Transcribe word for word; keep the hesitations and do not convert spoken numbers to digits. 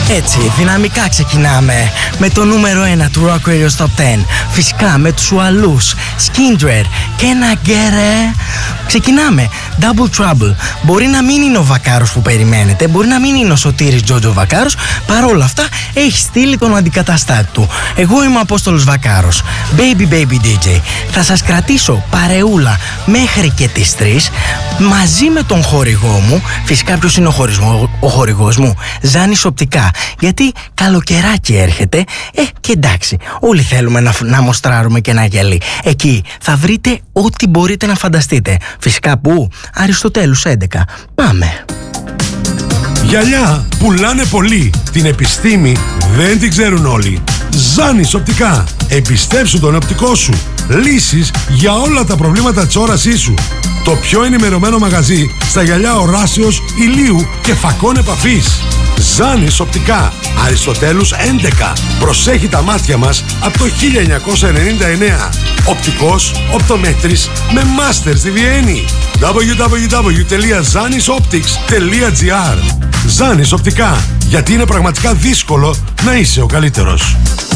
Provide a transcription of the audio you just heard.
Έτσι, δυναμικά ξεκινάμε με το νούμερο ένα του Rock Radio Top δέκα. Φυσικά με τους Ουαλούς, Skindred και ένα γκέρε. Ξεκινάμε Double Trouble. Μπορεί να μην είναι ο Βακάρος που περιμένετε, μπορεί να μην είναι ο Σωτήρης Τζότζο Βακάρος, παρόλα αυτά έχει στείλει τον αντικαταστάτη του. Εγώ είμαι ο Απόστολος Βακάρος, Baby Baby ντι τζέι. Θα σας κρατήσω παρεούλα μέχρι και τις τρεις μαζί με τον χορηγό μου. Φυσικά ποιος είναι ο, χωρισμό, ο χορηγός μου? Ζάνης Οπτικά. Γιατί καλοκαιράκι έρχεται, ε και εντάξει, όλοι θέλουμε να, να μοστράρουμε και ένα γυαλί. Εκεί θα βρείτε ό,τι μπορείτε να φανταστείτε. Φυσικά που? Αριστοτέλους έντεκα. Πάμε. Γυαλιά πουλάνε πολύ. Την επιστήμη δεν την ξέρουν όλοι. Ζάνης Οπτικά. Εμπιστέψου τον οπτικό σου. Λύσεις για όλα τα προβλήματα της όρασής σου. Το πιο ενημερωμένο μαγαζί στα γυαλιά οράσεως, ηλίου και φακών επαφής. Ζάνης Οπτικά. Αριστοτέλους έντεκα. Προσέχει τα μάτια μας από το χίλια εννιακόσια ενενήντα εννέα. Οπτικός, οπτομέτρης με μάστερ στη Βιέννη. double-u double-u double-u τελεία zanisoptics τελεία gr. Ζάνης Οπτικά. Γιατί είναι πραγματικά δύσκολο να είσαι ο καλύτερος.